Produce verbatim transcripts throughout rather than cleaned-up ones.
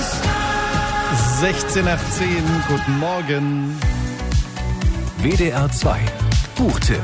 sechzehn nach zehn, guten Morgen. W D R zwei Buchtipp.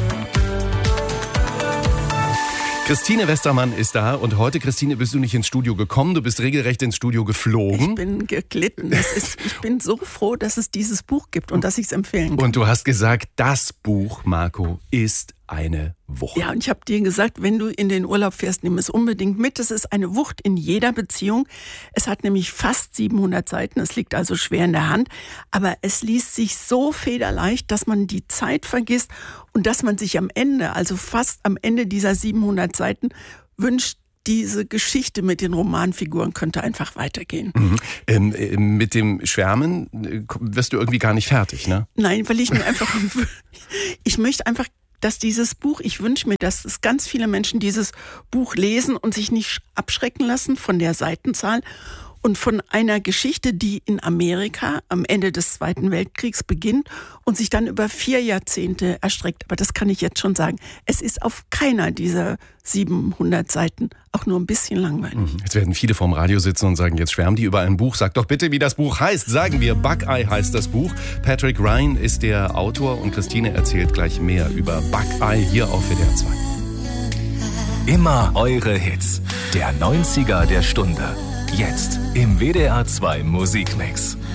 Christine Westermann ist da und heute, Christine, bist du nicht ins Studio gekommen, du bist regelrecht ins Studio geflogen. Ich bin geglitten. Das ist, ich bin so froh, dass es dieses Buch gibt und dass ich es empfehlen kann. Und du hast gesagt, das Buch, Marco, ist eine Wucht. Ja, und ich habe dir gesagt, wenn du in den Urlaub fährst, nimm es unbedingt mit. Es ist eine Wucht in jeder Beziehung. Es hat nämlich fast siebenhundert Seiten, es liegt also schwer in der Hand. Aber es liest sich so federleicht, dass man die Zeit vergisst und dass man sich am Ende, also fast am Ende dieser siebenhundert Seiten, wünscht, diese Geschichte mit den Romanfiguren könnte einfach weitergehen. Mhm. Ähm, äh, mit dem Schwärmen äh, wirst du irgendwie gar nicht fertig, ne? Nein, weil ich mir einfach, ich möchte einfach, dass dieses Buch, ich wünsche mir, dass es ganz viele Menschen dieses Buch lesen und sich nicht abschrecken lassen von der Seitenzahl und von einer Geschichte, die in Amerika am Ende des Zweiten Weltkriegs beginnt und sich dann über vier Jahrzehnte erstreckt. Aber das kann ich jetzt schon sagen. Es ist auf keiner dieser siebenhundert Seiten auch nur ein bisschen langweilig. Jetzt werden viele vorm Radio sitzen und sagen, jetzt schwärmen die über ein Buch. Sag doch bitte, wie das Buch heißt. Sagen wir, Buckeye heißt das Buch. Patrick Ryan ist der Autor und Christine erzählt gleich mehr über Buckeye hier auf W D R zwei. Immer eure Hits. Der neunziger der Stunde. Jetzt im W D R zwei Musikmix.